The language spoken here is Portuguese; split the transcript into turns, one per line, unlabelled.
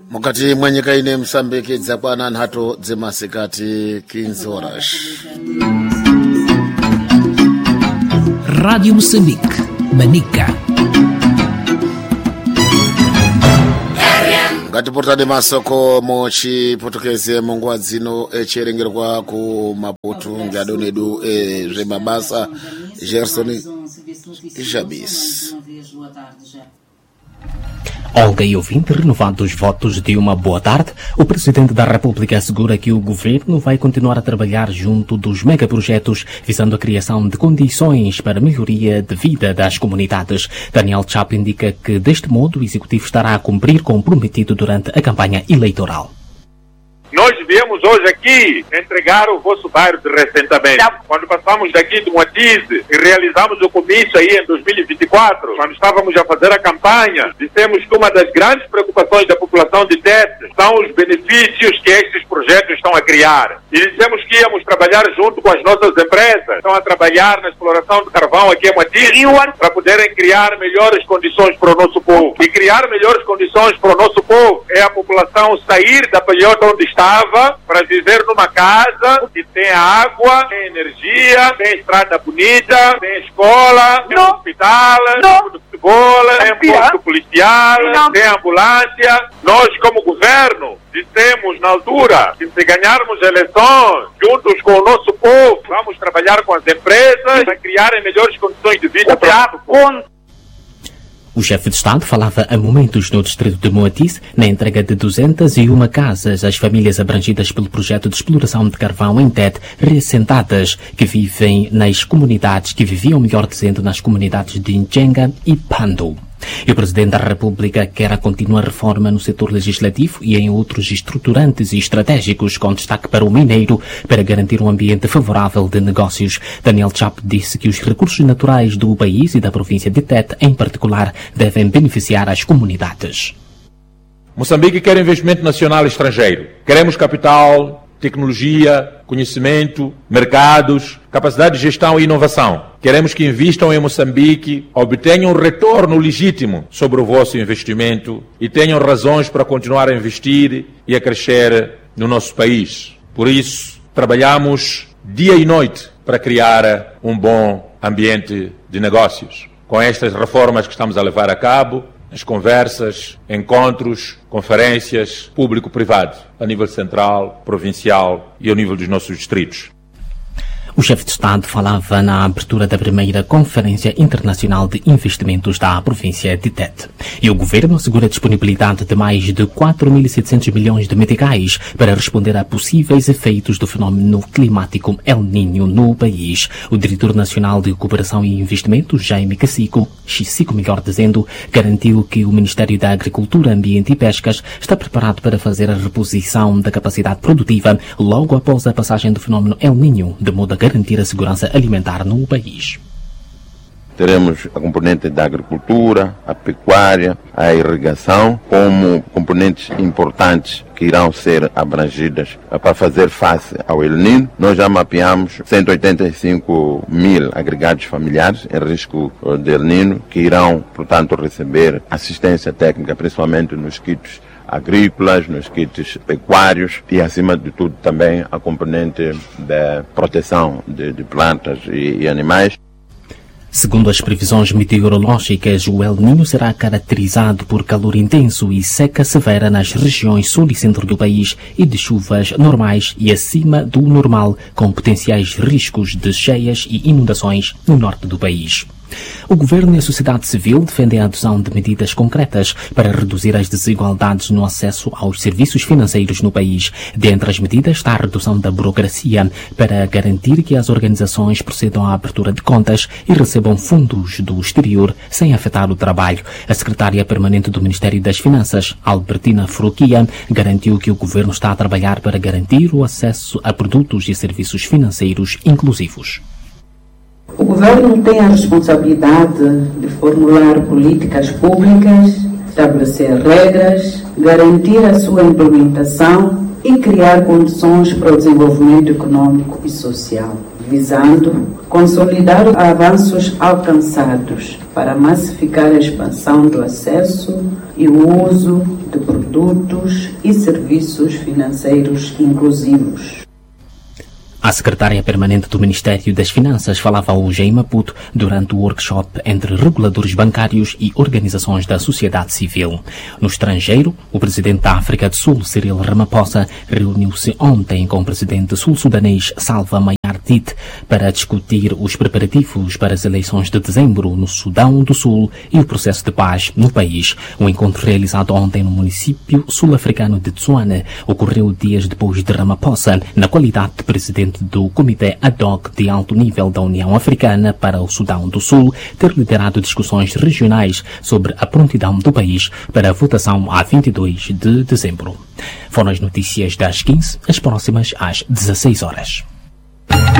mukati mwa nyika ine Msambiki dzakwana nthawi dzemasikati 15 horas.
Rádio Moçambique, Manica.
ngatiportani masoko muchiputokeze munguwa dzino echiwerengerwa ku Maputo ngadonidu zvemabasa Gerson Jabis.
Olga e ouvinte, renovados os votos de uma boa tarde, o Presidente da República assegura que o Governo vai continuar a trabalhar junto dos megaprojetos visando a criação de condições para a melhoria de vida das comunidades. Daniel Chapo indica que, deste modo, o Executivo estará a cumprir com o prometido durante a campanha eleitoral.
Nós viemos hoje aqui entregar o vosso bairro de reassentamento. Quando passamos daqui de Moatize e realizamos o comício aí em 2024, quando estávamos a fazer a campanha, dissemos que uma das grandes preocupações da população de Tete são os benefícios que estes projetos estão a criar. E dissemos que íamos trabalhar junto com as nossas empresas, estão a trabalhar na exploração de carvão aqui em Moatize, para poderem criar melhores condições para o nosso povo. E criar melhores condições para o nosso povo é a população sair da palhota onde estava para viver numa casa que tem água, tem energia, tem estrada bonita, tem escola, tem hospital, tem de futebol, tem posto policial, tem ambulância. Nós, como governo, dissemos na altura que se ganharmos eleições juntos com o nosso povo, vamos trabalhar com as empresas para criarem melhores condições de vida para o povo.
O chefe de Estado falava a momentos no distrito de Moatize na entrega de 201 casas às famílias abrangidas pelo projeto de exploração de carvão em Tete, reassentadas, que vivem nas comunidades, que viviam, melhor dizendo, nas comunidades de Nchenga e Pando. E o Presidente da República quer a contínua reforma no setor legislativo e em outros estruturantes e estratégicos, com destaque para o mineiro, para garantir um ambiente favorável de negócios. Daniel Chapo disse que os recursos naturais do país e da província de Tete, em particular, devem beneficiar as comunidades.
Moçambique quer investimento nacional e estrangeiro. Queremos capital, tecnologia, conhecimento, mercados, capacidade de gestão e inovação. Queremos que invistam em Moçambique, obtenham um retorno legítimo sobre o vosso investimento e tenham razões para continuar a investir e a crescer no nosso país. Por isso, trabalhamos dia e noite para criar um bom ambiente de negócios. Com estas reformas que estamos a levar a cabo, as conversas, encontros, conferências, público-privado, a nível central, provincial e ao nível dos nossos distritos.
O chefe de Estado falava na abertura da primeira Conferência Internacional de Investimentos da província de Tete. E o Governo assegura a disponibilidade de mais de 4.700 milhões de meticais para responder a possíveis efeitos do fenómeno climático El Niño no país. O Diretor Nacional de Cooperação e Investimentos, Jaime Cacico, melhor dizendo, garantiu que o Ministério da Agricultura, Ambiente e Pescas está preparado para fazer a reposição da capacidade produtiva logo após a passagem do fenómeno El Niño, de modo a garantir a segurança alimentar no país.
Teremos a componente da agricultura, a pecuária, a irrigação, como componentes importantes que irão ser abrangidas para fazer face ao El Niño. Nós já mapeamos 185 mil agregados familiares em risco de El Niño, que irão, portanto, receber assistência técnica, principalmente nos kits agrícolas, nos kits pecuários e, acima de tudo, também a componente da proteção de plantas e animais.
Segundo as previsões meteorológicas, o El Niño será caracterizado por calor intenso e seca severa nas regiões sul e centro do país e de chuvas normais e acima do normal, com potenciais riscos de cheias e inundações no norte do país. O Governo e a sociedade civil defendem a adoção de medidas concretas para reduzir as desigualdades no acesso aos serviços financeiros no país. Dentre as medidas está a redução da burocracia para garantir que as organizações procedam à abertura de contas e recebam fundos do exterior sem afetar o trabalho. A secretária permanente do Ministério das Finanças, Albertina Fruquia, garantiu que o Governo está a trabalhar para garantir o acesso a produtos e serviços financeiros inclusivos.
O Governo tem a responsabilidade de formular políticas públicas, estabelecer regras, garantir a sua implementação e criar condições para o desenvolvimento econômico e social, visando consolidar avanços alcançados para massificar a expansão do acesso e o uso de produtos produtos e serviços financeiros inclusivos.
A secretária permanente do Ministério das Finanças falava hoje em Maputo durante o workshop entre reguladores bancários e organizações da sociedade civil. No estrangeiro, o presidente da África do Sul, Cyril Ramaphosa, reuniu-se ontem com o presidente sul-sudanês Salva Mayardit para discutir os preparativos para as eleições de dezembro no Sudão do Sul e o processo de paz no país. O encontro realizado ontem no município sul-africano de Tshwane ocorreu dias depois de Ramaphosa, na qualidade de presidente do Comitê Ad Hoc de Alto Nível da União Africana para o Sudão do Sul, ter liderado discussões regionais sobre a prontidão do país para a votação a 22 de dezembro. Foram as notícias das 15, as próximas às 16 horas.